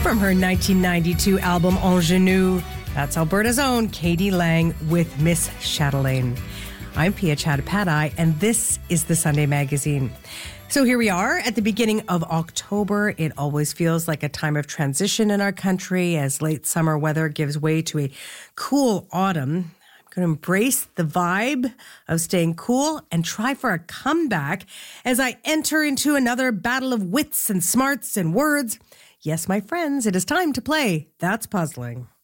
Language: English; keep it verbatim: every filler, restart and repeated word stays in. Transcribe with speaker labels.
Speaker 1: from her nineteen ninety-two album Ingenue. That's Alberta's own Katie Lang with Miss Chatelaine. I'm Pia Chattopadhyay, and this is the Sunday Magazine. So here we are at the beginning of October. It always feels like a time of transition in our country as late summer weather gives way to a cool autumn. I'm going to embrace the vibe of staying cool and try for a comeback as I enter into another battle of wits and smarts and words. Yes, my friends, it is time to play That's Puzzling.